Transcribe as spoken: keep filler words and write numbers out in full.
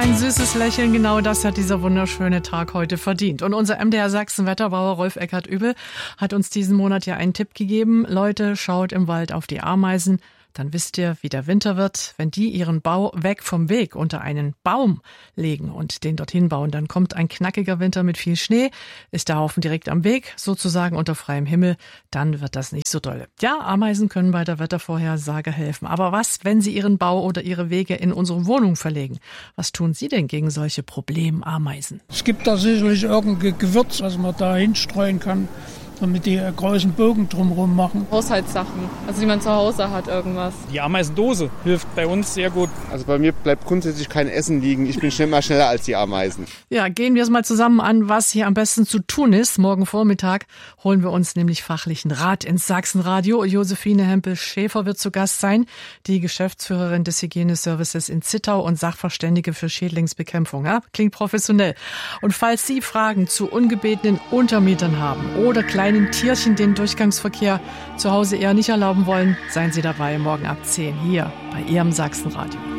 ein süßes Lächeln, genau das hat dieser wunderschöne Tag heute verdient. Und unser M D R Sachsen-Wetterbauer Rolf Eckert-Übel hat uns diesen Monat ja einen Tipp gegeben. Leute, schaut im Wald auf die Ameisen. Dann wisst ihr, wie der Winter wird. Wenn die ihren Bau weg vom Weg unter einen Baum legen und den dorthin bauen, dann kommt ein knackiger Winter mit viel Schnee. Ist der Haufen direkt am Weg, sozusagen unter freiem Himmel, dann wird das nicht so dolle. Ja, Ameisen können bei der Wettervorhersage helfen. Aber was, wenn sie ihren Bau oder ihre Wege in unsere Wohnung verlegen? Was tun Sie denn gegen solche Problemameisen? Es gibt da sicherlich irgendein Gewürz, was man da hinstreuen kann, damit die großen Bogen drumherum machen. Haushaltssachen, also die man zu Hause hat, irgendwas. Die Ameisendose hilft bei uns sehr gut. Also bei mir bleibt grundsätzlich kein Essen liegen. Ich bin schnell mal schneller als die Ameisen. Ja, gehen wir es mal zusammen an, was hier am besten zu tun ist. Morgen Vormittag holen wir uns nämlich fachlichen Rat ins Sachsenradio. Josephine Hempel-Schäfer wird zu Gast sein, die Geschäftsführerin des Hygieneservices in Zittau und Sachverständige für Schädlingsbekämpfung. Ja, klingt professionell. Und falls Sie Fragen zu ungebetenen Untermietern haben oder kleinen Tierchen den Durchgangsverkehr zu Hause eher nicht erlauben wollen, seien Sie dabei morgen ab zehn hier bei Ihrem Sachsenradio.